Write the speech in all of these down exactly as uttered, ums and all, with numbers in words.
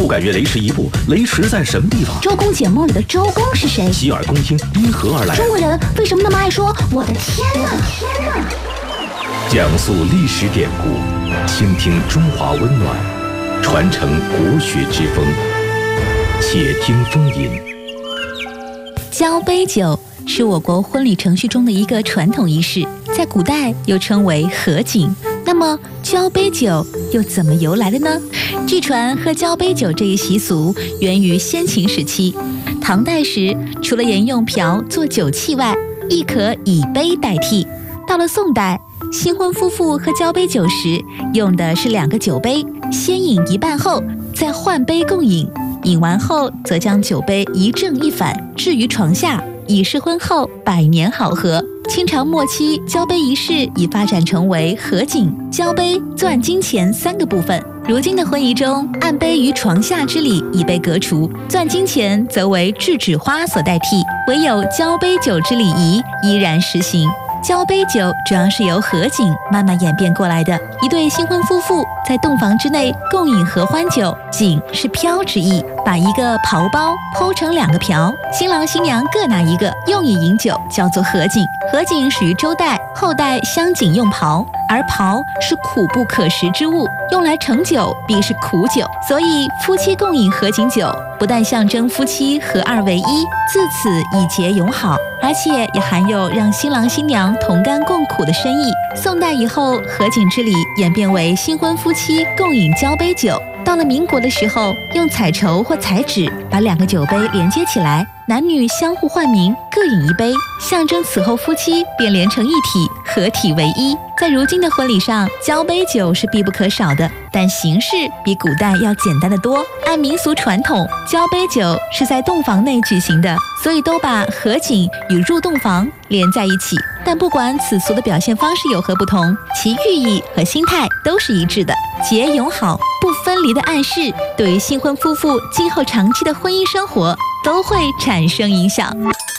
不敢越雷池一步，雷池在什么地方？ 周公解梦里的周公是谁？ 洗耳恭听，因何而来？ 中国人为什么那么爱说我的天哪？天哪！ 讲述历史典故，倾听中华温暖，传承国学之风。且听风吟。 交杯酒是我国婚礼程序中的一个传统仪式，在古代又称为合卺。那么交杯酒又怎么由来的呢？据传喝交杯酒这一习俗源于先秦时期。唐代时，除了沿用瓢做酒器外，亦可以杯代替。到了宋代，新婚夫妇喝交杯酒时，用的是两个酒杯，先饮一半后再换杯共饮，饮完后则将酒杯一正一反置于床下，以示婚后百年好合。清朝末期，交杯仪式已发展成为合卺、交杯、钻金钱三个部分。如今的婚仪中，按杯于床下之礼已被革除，钻金钱则为制纸花所代替，唯有交杯酒之礼仪依然实行。交杯酒主要是由合卺慢慢演变过来的。一对新婚夫妇在洞房之内共饮合欢酒，卺是瓢之意，把一个袍包剖成两个瓢，新郎新娘各拿一个，用以饮酒，叫做合卺。合卺始于周代，后代相仅用袍，而袍是苦不可食之物，用来盛酒必是苦酒，所以夫妻共饮合卺酒，不但象征夫妻合二为一，自此以结永好，而且也含有让新郎新娘同甘共苦的深意。宋代以后，合卺之礼演变为新婚夫妻共饮交杯酒。到了民国的时候，用彩绸或彩纸把两个酒杯连接起来，男女相互换名，各饮一杯，象征此后夫妻便连成一体，合体为一。在如今的婚礼上，交杯酒是必不可少的，但形式比古代要简单得多。按民俗传统，交杯酒是在洞房内举行的，所以都把合卺与入洞房连在一起。但不管此俗的表现方式有何不同，其寓意和心态都是一致的，结永好不分离的暗示，对于新婚夫妇今后长期的婚姻生活都会产生影响。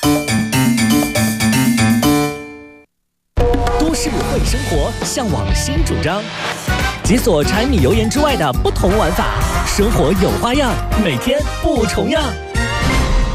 都市会生活，向往新主张，解锁柴米油盐之外的不同玩法，生活有花样，每天不重样。